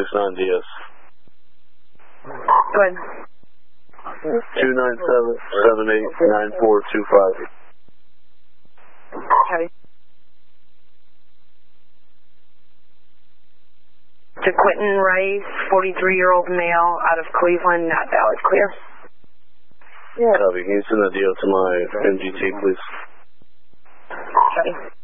DS. Go ahead. 297-78-9425. Okay. To Quentin Rice, 43-year-old male, out of Cleveland, not valid. Clear? Yeah. Copy. Can you send that deal to my MGT, please? Okay.